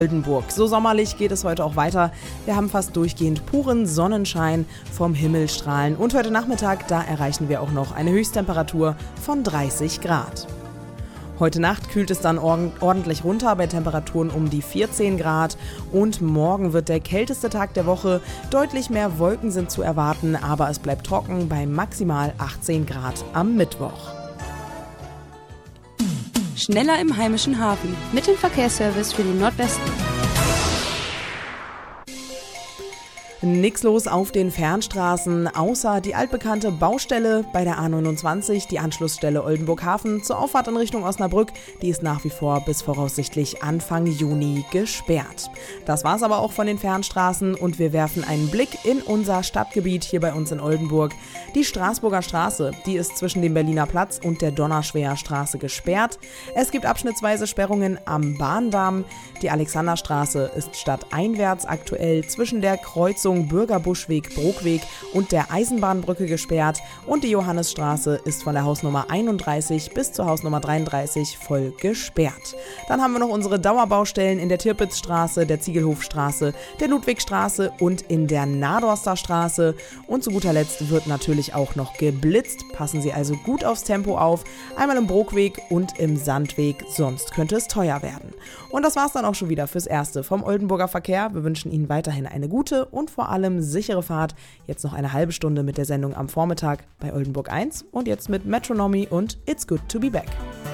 Oldenburg. So sommerlich geht es heute auch weiter. Wir haben fast durchgehend puren Sonnenschein, vom Himmel strahlen und heute Nachmittag, da erreichen wir auch noch eine Höchsttemperatur von 30 Grad. Heute Nacht kühlt es dann ordentlich runter bei Temperaturen um die 14 Grad und morgen wird der kälteste Tag der Woche. Deutlich mehr Wolken sind zu erwarten, aber es bleibt trocken bei maximal 18 Grad am Mittwoch. Schneller im heimischen Hafen mit dem Verkehrsservice für den Nordwesten. Nix los auf den Fernstraßen, außer die altbekannte Baustelle bei der A29, die Anschlussstelle Oldenburg-Hafen zur Auffahrt in Richtung Osnabrück. Die ist nach wie vor bis voraussichtlich Anfang Juni gesperrt. Das war's aber auch von den Fernstraßen und wir werfen einen Blick in unser Stadtgebiet hier bei uns in Oldenburg. Die Straßburger Straße, die ist zwischen dem Berliner Platz und der Donnerschwäher Straße gesperrt. Es gibt abschnittsweise Sperrungen am Bahndamm. Die Alexanderstraße ist stadteinwärts aktuell zwischen der Kreuzung Bürgerbuschweg-Brookweg und der Eisenbahnbrücke gesperrt und die Johannesstraße ist von der Hausnummer 31 bis zur Hausnummer 33 voll gesperrt. Dann haben wir noch unsere Dauerbaustellen in der Tirpitzstraße, der Ziegelhofstraße, der Ludwigstraße und in der Nadorster Straße und zu guter Letzt wird natürlich auch noch geblitzt. Passen Sie also gut aufs Tempo auf, einmal im Brookweg und im Sandweg, sonst könnte es teuer werden. Und das war's dann auch schon wieder fürs Erste vom Oldenburger Verkehr. Wir wünschen Ihnen weiterhin eine gute und vor allem sichere Fahrt. Jetzt noch eine halbe Stunde mit der Sendung am Vormittag bei Oldenburg 1 und jetzt mit Metronomy und It's Good to Be Back.